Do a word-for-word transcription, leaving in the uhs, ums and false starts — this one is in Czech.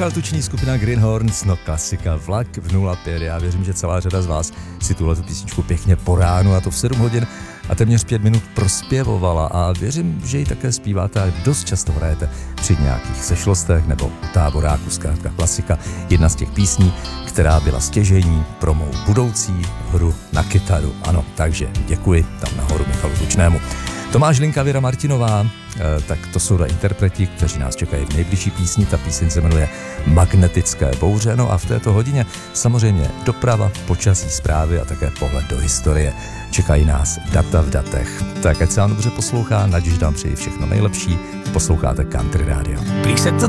Michal Tučný, skupina Greenhorns, no klasika, Vlak v nula pět. Já věřím, že celá řada z vás si tuhle tu písničku pěkně po ránu, a to v sedm hodin a téměř pět minut prospěvovala, a věřím, že ji také zpíváte a dost často hrajete při nějakých sešlostech nebo u táboráku. Zkrátka klasika, jedna z těch písní, která byla stěžejní pro mou budoucí hru na kytaru. Ano, takže děkuji tam nahoru Michalu Tučnému. Tomáš Linka, Věra Martinová, tak to jsou dva interpreti, kteří nás čekají v nejbližší písni. Ta píseň se jmenuje Magnetické bouře. No a v této hodině samozřejmě doprava, počasí, zprávy a také pohled do historie. Čekají nás data v datech. Tak ať se vám dobře poslouchá, naděž dám přeji všechno nejlepší. Posloucháte Country Radio. Prý se to